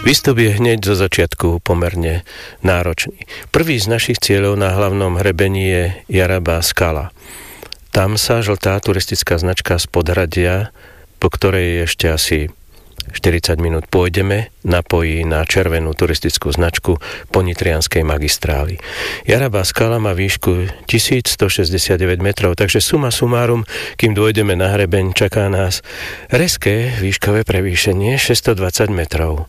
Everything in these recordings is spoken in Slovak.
Výstup je hneď zo začiatku pomerne náročný. Prvý z našich cieľov na hlavnom hrebení je Jarabá skala. Tam sa žltá turistická značka z Podhradia, po ktorej ešte asi 40 minút pôjdeme, napojí na červenú turistickú značku po Nitrianskej magistráli. Jarabá skala má výšku 1169 metrov, takže suma sumárum, kým dôjdeme na hrebeň, čaká nás rezké výškové prevýšenie 620 metrov.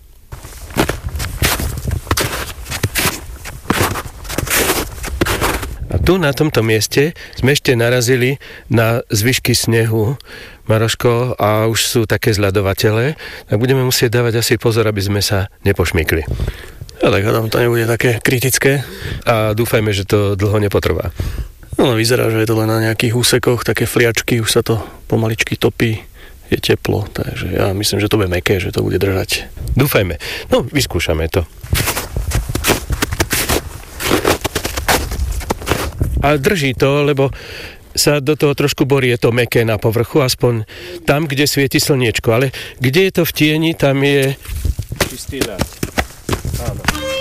A tu na tomto mieste sme ešte narazili na zvyšky snehu, Maroško, a už sú také zľadovatele, tak budeme musieť dávať asi pozor, aby sme sa nepošmykli. A tak hádam, to nebude také kritické. A dúfajme, že to dlho nepotrvá. No, vyzerá, že je to len na nejakých úsekoch, také fliačky, už sa to pomaličky topí, je teplo, takže ja myslím, že to bude mäkké, že to bude držať. Dúfajme. No, vyskúšame to. A drží to, lebo sa do toho trošku borí, je to mäkké na povrchu, aspoň tam, kde svieti slniečko. Ale kde je to v tieni, tam je čistý ľad. Áno.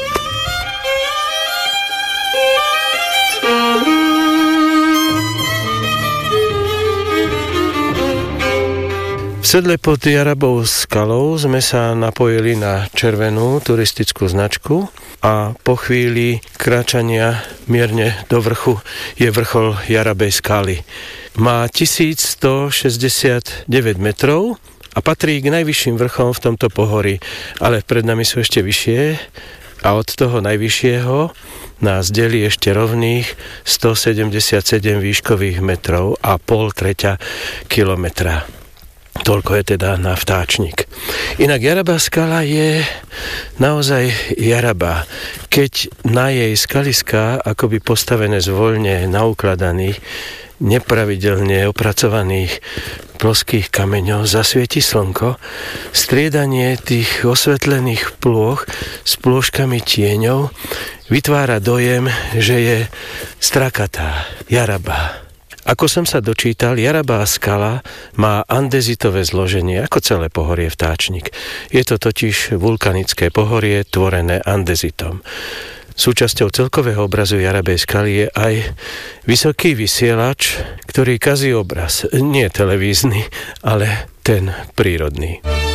V sedle pod Jarabou skalou sme sa napojili na červenú turistickú značku a po chvíli kráčania mierne do vrchu je vrchol Jarabej skaly. Má 1169 metrov a patrí k najvyšším vrchom v tomto pohorí, ale pred nami sú ešte vyššie a od toho najvyššieho nás delí ešte rovných 177 výškových metrov a pol treťa kilometra. Toľko je teda na vtáčnik. Inak Jarabá skala je naozaj Jarabá. Keď na jej skaliská, akoby postavené z voľne naukladaných, nepravidelne opracovaných ploských kameňov zasvieti slnko, striedanie tých osvetlených plôch s plôžkami tieňov vytvára dojem, že je strakatá Jarabá. Ako som sa dočítal, Jarabá skala má andezitové zloženie, ako celé pohorie Vtáčnik. Je to totiž vulkanické pohorie tvorené andezitom. Súčasťou celkového obrazu Jarabej skaly je aj vysoký vysielač, ktorý kazí obraz. Nie televízny, ale ten prírodný.